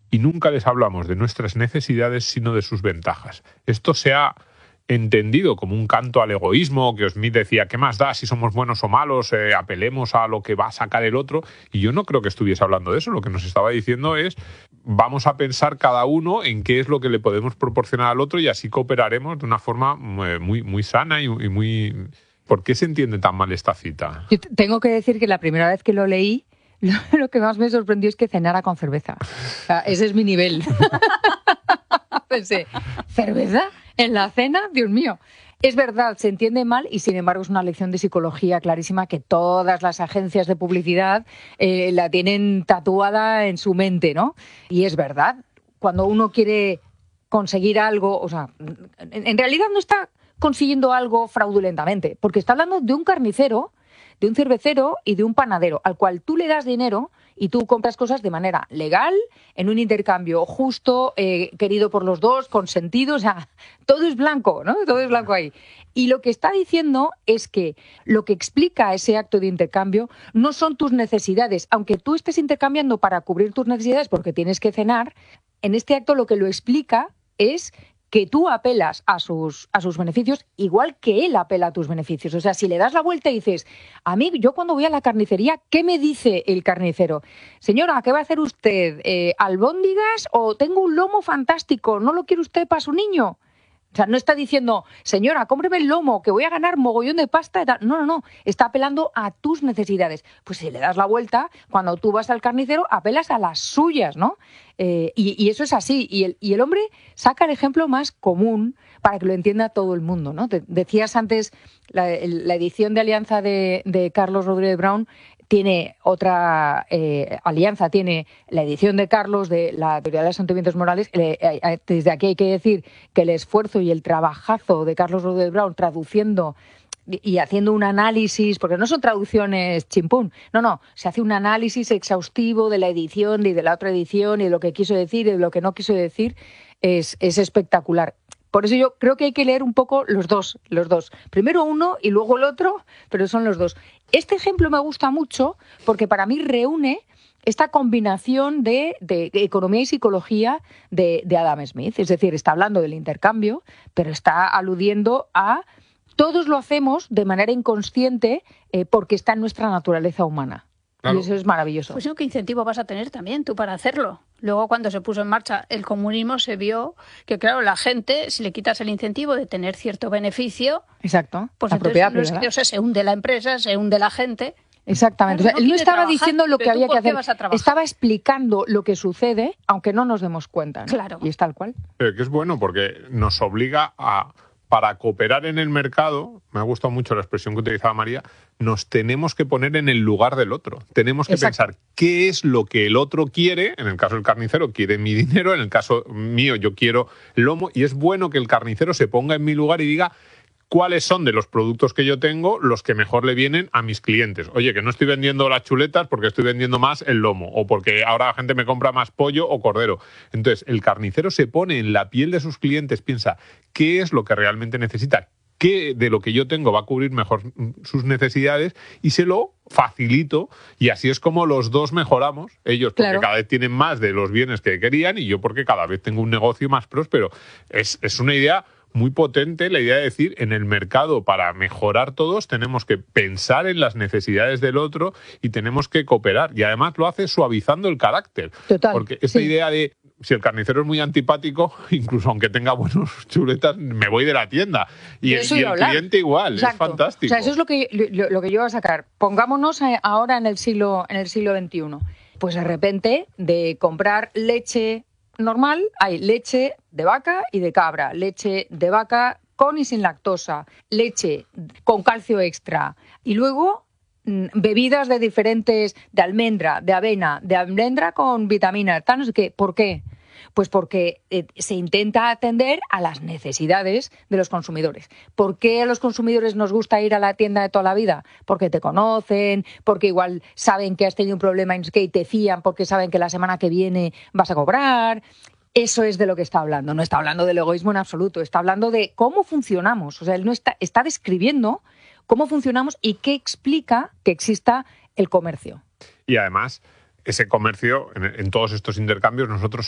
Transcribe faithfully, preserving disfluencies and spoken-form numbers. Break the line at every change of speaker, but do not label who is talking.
y nunca les hablamos de nuestras necesidades, sino de sus ventajas. Esto se ha entendido como un canto al egoísmo, que Smith decía, ¿qué más da si somos buenos o malos? Eh, apelemos a lo que va a sacar el otro. Y yo no creo que estuviese hablando de eso. Lo que nos estaba diciendo es, vamos a pensar cada uno en qué es lo que le podemos proporcionar al otro y así cooperaremos de una forma muy, muy sana y muy... ¿Por qué se entiende tan mal esta cita?
Yo tengo que decir que la primera vez que lo leí, lo, lo que más me sorprendió es que cenara con cerveza. O sea, ese es mi nivel. Pensé, ¿cerveza en la cena? Dios mío. Es verdad, se entiende mal y sin embargo es una lección de psicología clarísima que todas las agencias de publicidad eh, la tienen tatuada en su mente, ¿no? Y es verdad, cuando uno quiere conseguir algo, o sea, en, en realidad no está consiguiendo algo fraudulentamente, porque está hablando de un carnicero, de un cervecero y de un panadero, al cual tú le das dinero y tú compras cosas de manera legal, en un intercambio justo, eh, querido por los dos, consentido, o sea, todo es blanco, ¿no? Todo es blanco ahí. Y lo que está diciendo es que lo que explica ese acto de intercambio no son tus necesidades, aunque tú estés intercambiando para cubrir tus necesidades porque tienes que cenar, en este acto lo que lo explica es que tú apelas a sus, a sus beneficios igual que él apela a tus beneficios. O sea, si le das la vuelta y dices, a mí, yo cuando voy a la carnicería, ¿qué me dice el carnicero? Señora, ¿qué va a hacer usted? Eh, ¿Albóndigas o tengo un lomo fantástico? ¿No lo quiere usted para su niño? O sea, no está diciendo, señora, cómpreme el lomo, que voy a ganar mogollón de pasta. No, no, no. Está apelando a tus necesidades. Pues si le das la vuelta, cuando tú vas al carnicero, apelas a las suyas, ¿no? Eh, y, y eso es así. Y el, y el hombre saca el ejemplo más común para que lo entienda todo el mundo, ¿no? Te, decías antes, la, la edición de Alianza de, de Carlos Rodríguez Brown tiene otra eh, alianza, tiene la edición de Carlos de la teoría de los sentimientos morales. Eh, eh, desde aquí hay que decir que el esfuerzo y el trabajazo de Carlos Rodríguez Brown traduciendo y haciendo un análisis, porque no son traducciones chimpún, no, no, se hace un análisis exhaustivo de la edición y de la otra edición y de lo que quiso decir y de lo que no quiso decir, es, es espectacular. Por eso yo creo que hay que leer un poco los dos, los dos. Primero uno y luego el otro, pero son los dos. Este ejemplo me gusta mucho porque para mí reúne esta combinación de, de economía y psicología de, de Adam Smith. Es decir, está hablando del intercambio, pero está aludiendo a todos lo hacemos de manera inconsciente eh, porque está en nuestra naturaleza humana. Claro. Y eso es maravilloso.
Pues ¿qué incentivo vas a tener también tú para hacerlo? Luego, cuando se puso en marcha el comunismo, se vio que, claro, la gente, si le quitas el incentivo de tener cierto beneficio...
Exacto,
pues
la
entonces
propiedad,
no es, o sea, se hunde la empresa, se hunde la gente...
Exactamente.
Claro,
o sea,
no
él no estaba
trabajar,
diciendo lo que había que hacer, estaba explicando lo que sucede, aunque no nos demos cuenta, ¿no?
Claro.
Y es tal cual.
Pero que es bueno porque nos obliga a... Para cooperar en el mercado, me ha gustado mucho la expresión que utilizaba María, nos tenemos que poner en el lugar del otro. Tenemos que Exacto. pensar qué es lo que el otro quiere. En el caso del carnicero, quiere mi dinero. En el caso mío, yo quiero lomo. Y es bueno que el carnicero se ponga en mi lugar y diga cuáles son de los productos que yo tengo los que mejor le vienen a mis clientes. Oye, que no estoy vendiendo las chuletas porque estoy vendiendo más el lomo o porque ahora la gente me compra más pollo o cordero. Entonces, el carnicero se pone en la piel de sus clientes, piensa qué es lo que realmente necesita, qué de lo que yo tengo va a cubrir mejor sus necesidades y se lo facilito y así es como los dos mejoramos. Ellos porque claro. cada vez tienen más de los bienes que querían y yo porque cada vez tengo un negocio más próspero. Es, es una idea muy potente la idea de decir, en el mercado para mejorar todos tenemos que pensar en las necesidades del otro y tenemos que cooperar. Y además lo hace suavizando el carácter.
Total,
porque esta
sí.
idea de, si el carnicero es muy antipático, incluso aunque tenga buenos chuletas, me voy de la tienda. Y el, y el cliente igual, Exacto. es fantástico.
O sea, eso es lo que, lo, lo que yo voy a sacar. Pongámonos ahora en el siglo, en el siglo veintiuno. Pues de repente, de comprar leche normal, hay leche de vaca y de cabra, leche de vaca con y sin lactosa, leche con calcio extra y luego mmm, bebidas de diferentes, de almendra, de avena, de almendra con vitaminas, tal, no sé qué. ¿Por qué? Pues porque eh, se intenta atender a las necesidades de los consumidores. ¿Por qué a los consumidores nos gusta ir a la tienda de toda la vida? Porque te conocen, porque igual saben que has tenido un problema y te fían, porque saben que la semana que viene vas a cobrar. Eso es de lo que está hablando. No está hablando del egoísmo en absoluto. Está hablando de cómo funcionamos. O sea, él no está, está describiendo cómo funcionamos y qué explica que exista el comercio.
Y además, ese comercio, en, en todos estos intercambios, nosotros